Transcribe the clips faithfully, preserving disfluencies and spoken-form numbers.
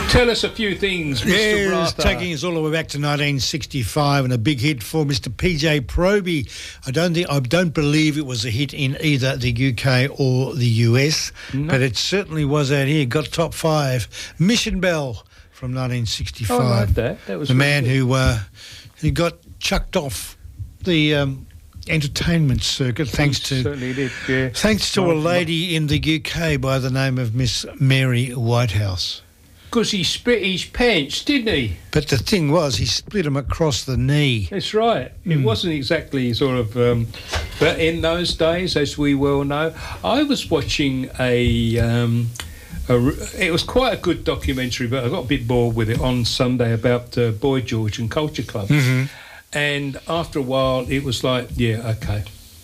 Tell us a few things, Mister Yes, Rather. taking us all the way back to nineteen sixty-five, and a big hit for Mister P J Proby. I don't think, I don't believe it was a hit in either the U K or the U S, no. but it certainly was out here. Got top five. Mission Bell from nineteen sixty-five. Oh, I like that. That was the really man good. who uh, who got chucked off the um, entertainment circuit thanks He to certainly did, yeah. thanks to a lady in the U K by the name of Miss Mary Whitehouse. Because he split his pants, didn't he? But the thing was, he split them across the knee. That's right. Mm. It wasn't exactly sort of... Um, but in those days, as we well know, I was watching a... Um, a it was quite a good documentary, but I got a bit bored with it on Sunday about uh, Boy George and Culture Club. Mm-hmm. And after a while, it was like, yeah, okay.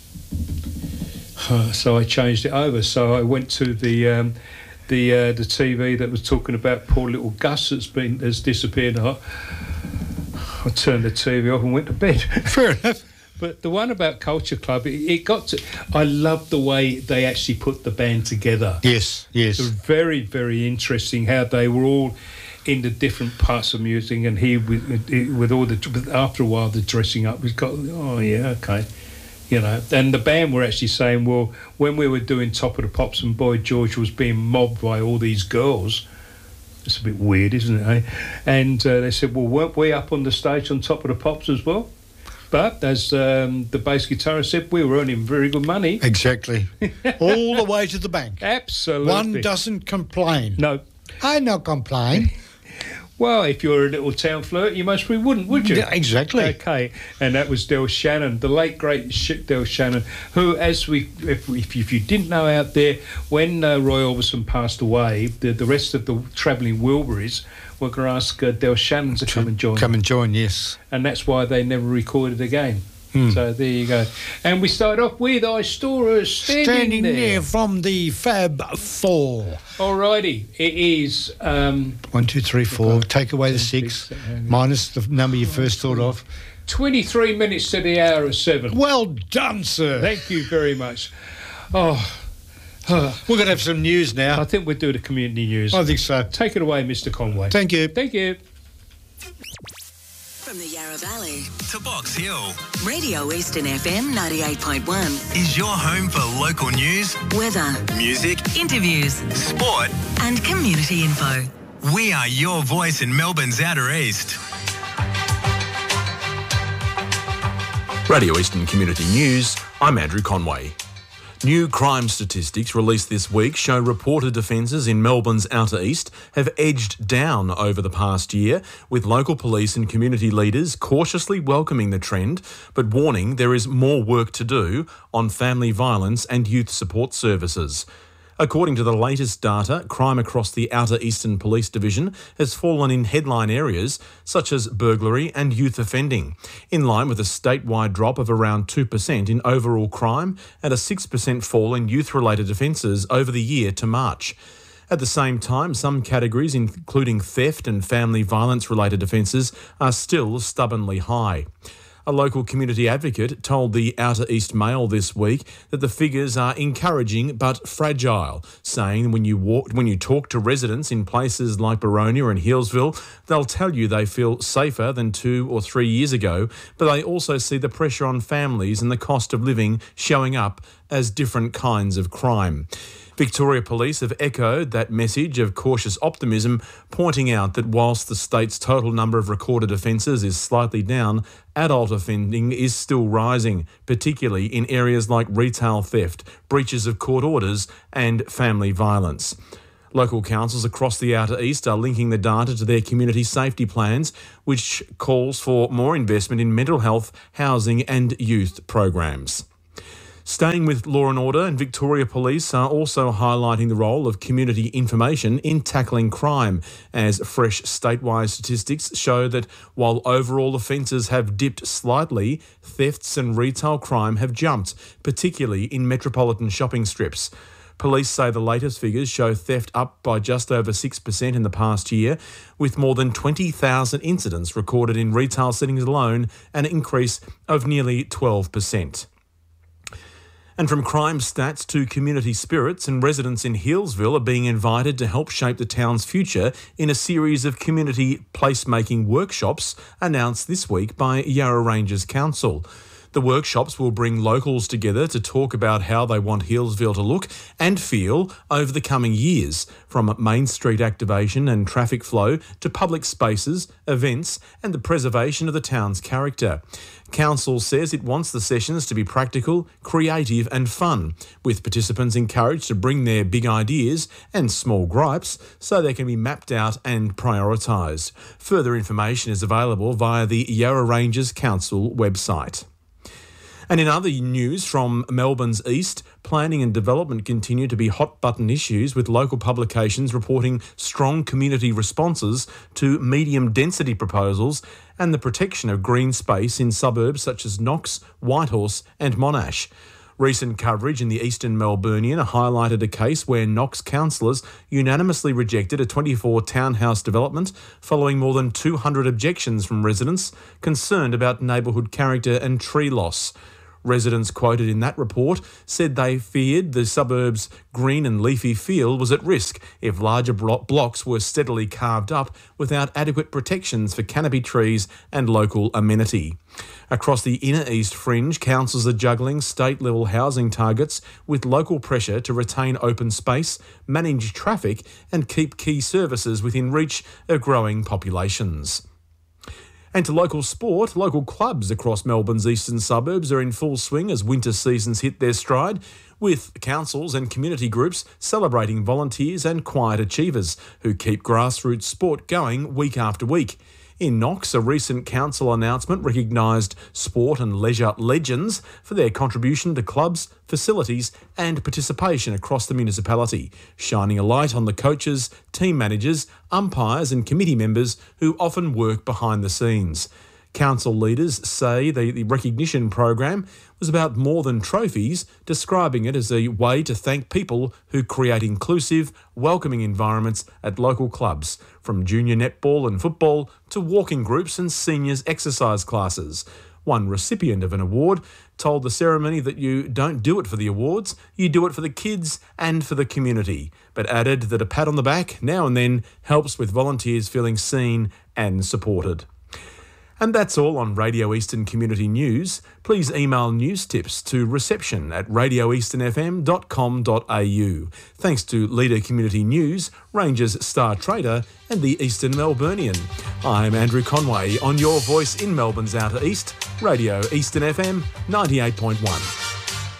So I changed it over. So I went to the... Um, The uh, the T V that was talking about poor little Gus that's been has disappeared. I, I turned the T V off and went to bed. Fair enough. But the one about Culture Club, it, it got to. I loved the way they actually put the band together. Yes, yes. It was very, very interesting how they were all in the different parts of music, and he with with all the. After a while, the dressing up was got. Oh yeah, okay. You know, and the band were actually saying, well, when we were doing Top of the Pops and Boy George was being mobbed by all these girls, it's a bit weird, isn't it, eh? And uh, they said, well, weren't we up on the stage on Top of the Pops as well? But as um, the bass guitarist said, we were earning very good money. Exactly. All the way to the bank. Absolutely. One doesn't complain. No. I not complain. Well, if you're a little town flirt, you most probably wouldn't, would you? Yeah, exactly. Okay, and that was Del Shannon, the late great Del Shannon, who, as we, if, if, if you didn't know out there, when uh, Roy Orbison passed away, the, the rest of the travelling Wilburys were going to ask uh, Del Shannon to come and join. Come and join, yes. And that's why they never recorded again. Hmm. So there you go. And we start off with I Stora standing, Standing there. there from the Fab Four. Alrighty, it is... Um, One, two, three, four. Okay. Take away the six, Six, seven, minus the number you first thought of. twenty-three minutes to the hour of seven. Well done, sir. Thank you very much. Oh, We're going to have some news now. I think we'll do the community news. I think so. Take it away, Mister Conway. Thank you. Thank you. From the Yarra Valley to Box Hill, Radio Eastern F M ninety-eight point one is your home for local news, weather, music, interviews, sport, and community info. We are your voice in Melbourne's Outer East. Radio Eastern Community News, I'm Andrew Conway. New crime statistics released this week show reported offences in Melbourne's Outer East have edged down over the past year, with local police and community leaders cautiously welcoming the trend, but warning there is more work to do on family violence and youth support services. According to the latest data, crime across the Outer Eastern Police Division has fallen in headline areas such as burglary and youth offending, in line with a statewide drop of around two percent in overall crime and a six percent fall in youth-related offences over the year to March. At the same time, some categories, including theft and family violence-related offences, are still stubbornly high. A local community advocate told the Outer East Mail this week that the figures are encouraging but fragile, saying when you walk, when you talk to residents in places like Boronia and Healesville, they'll tell you they feel safer than two or three years ago, but they also see the pressure on families and the cost of living showing up as different kinds of crime. Victoria Police have echoed that message of cautious optimism, pointing out that whilst the state's total number of recorded offences is slightly down, adult offending is still rising, particularly in areas like retail theft, breaches of court orders and family violence. Local councils across the Outer East are linking the data to their community safety plans, which calls for more investment in mental health, housing and youth programs. Staying with law and order, and Victoria Police are also highlighting the role of community information in tackling crime, as fresh statewide statistics show that while overall offences have dipped slightly, thefts and retail crime have jumped, particularly in metropolitan shopping strips. Police say the latest figures show theft up by just over six percent in the past year, with more than twenty thousand incidents recorded in retail settings alone, an increase of nearly twelve percent. And from crime stats to community spirits, and residents in Healesville are being invited to help shape the town's future in a series of community placemaking workshops announced this week by Yarra Ranges Council. The workshops will bring locals together to talk about how they want Healesville to look and feel over the coming years, from Main Street activation and traffic flow to public spaces, events and the preservation of the town's character. Council says it wants the sessions to be practical, creative and fun, with participants encouraged to bring their big ideas and small gripes so they can be mapped out and prioritised. Further information is available via the Yarra Ranges Council website. And in other news from Melbourne's east, planning and development continue to be hot-button issues, with local publications reporting strong community responses to medium-density proposals and the protection of green space in suburbs such as Knox, Whitehorse and Monash. Recent coverage in the Eastern Melburnian highlighted a case where Knox councillors unanimously rejected a twenty-four townhouse development following more than two hundred objections from residents concerned about neighbourhood character and tree loss. Residents quoted in that report said they feared the suburb's green and leafy feel was at risk if larger blocks were steadily carved up without adequate protections for canopy trees and local amenity. Across the inner east fringe, councils are juggling state-level housing targets with local pressure to retain open space, manage traffic and keep key services within reach of growing populations. And to local sport, local clubs across Melbourne's eastern suburbs are in full swing as winter seasons hit their stride, with councils and community groups celebrating volunteers and quiet achievers who keep grassroots sport going week after week. In Knox, a recent council announcement recognised sport and leisure legends for their contribution to clubs, facilities and participation across the municipality, shining a light on the coaches, team managers, umpires and committee members who often work behind the scenes. Council leaders say the, the recognition program was about more than trophies, describing it as a way to thank people who create inclusive, welcoming environments at local clubs, from junior netball and football to walking groups and seniors exercise classes. One recipient of an award told the ceremony that you don't do it for the awards, you do it for the kids and for the community, but added that a pat on the back now and then helps with volunteers feeling seen and supported. And that's all on Radio Eastern Community News. Please email news tips to reception at radio eastern f m dot com dot a u. Thanks to Leader Community News, Ranges Star Trader and the Eastern Melburnian. I'm Andrew Conway on your voice in Melbourne's Outer East, Radio Eastern F M ninety-eight point one.